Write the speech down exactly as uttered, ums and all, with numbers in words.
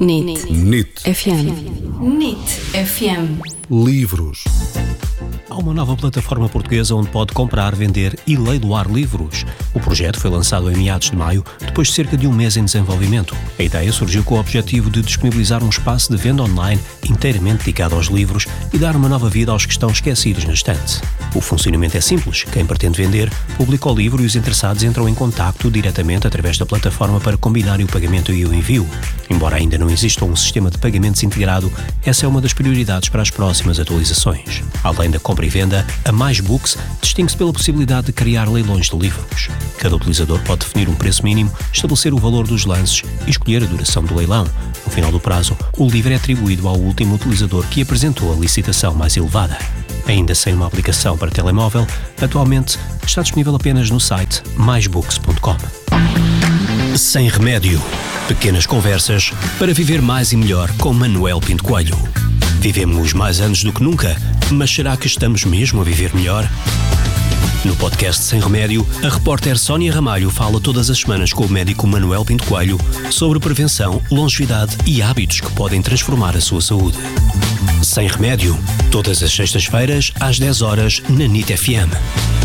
N I T. N I T. F M. N I T F M. Livros. Há uma nova plataforma portuguesa onde pode comprar, vender e leiloar livros. O projeto foi lançado em meados de maio, depois de cerca de um mês em desenvolvimento. A ideia surgiu com o objetivo de disponibilizar um espaço de venda online inteiramente dedicado aos livros e dar uma nova vida aos que estão esquecidos na estante. O funcionamento é simples. Quem pretende vender, publica o livro e os interessados entram em contacto diretamente através da plataforma para combinarem o pagamento e o envio. Embora ainda não exista um sistema de pagamentos integrado, essa é uma das prioridades para as próximas atualizações. Além da compra e venda, a Mais Books distingue-se pela possibilidade de criar leilões de livros. Cada utilizador pode definir um preço mínimo, estabelecer o valor dos lances e escolher a duração do leilão. No final do prazo, o livro é atribuído ao último utilizador que apresentou a licitação mais elevada. Ainda sem uma aplicação para telemóvel, atualmente está disponível apenas no site mais books ponto com. Sem remédio. Pequenas conversas para viver mais e melhor com Manuel Pinto Coelho. Vivemos mais anos do que nunca, mas será que estamos mesmo a viver melhor? No podcast Sem Remédio, a repórter Sónia Ramalho fala todas as semanas com o médico Manuel Pinto Coelho sobre prevenção, longevidade e hábitos que podem transformar a sua saúde. Sem Remédio, todas as sextas-feiras às dez horas na N I T F M.